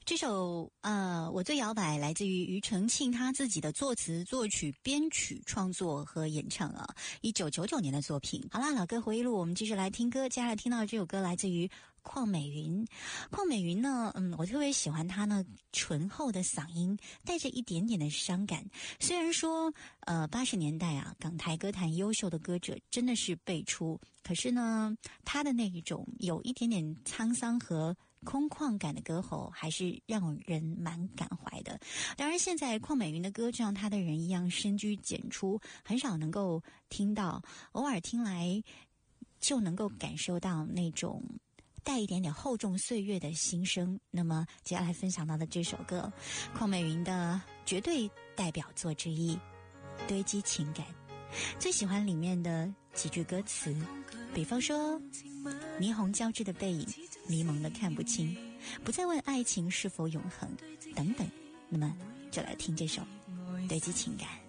这首我最摇摆来自于庾澄庆他自己的作词作曲编曲创作和演唱啊，1999年的作品。好啦，老歌回忆录，我们继续来听歌。接下来听到这首歌来自于邝美云。邝美云呢，我特别喜欢她呢醇厚的嗓音，带着一点点的伤感。虽然说80年代啊，港台歌坛优秀的歌者真的是辈出，可是呢，她的那一种有一点点沧桑和空旷感的歌喉还是让人蛮感怀的。当然现在邝美云的歌就像她的人一样深居简出，很少能够听到，偶尔听来就能够感受到那种带一点点厚重岁月的心声。那么接下来分享到的这首歌，邝美云的绝对代表作之一，堆积情感。最喜欢里面的几句歌词，比方说霓虹交织的背影，迷蒙的看不清，不再问爱情是否永恒等等。那么就来听这首堆积情感。